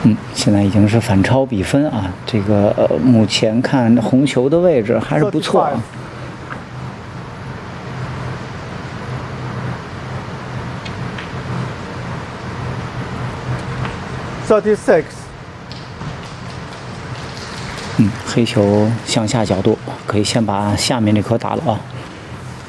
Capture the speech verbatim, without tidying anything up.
嗯，现在已经是反超比分啊。这个呃，目前看红球的位置还是不错啊。 thirty-six。 嗯，黑球向下角度，可以先把下面这颗打了啊。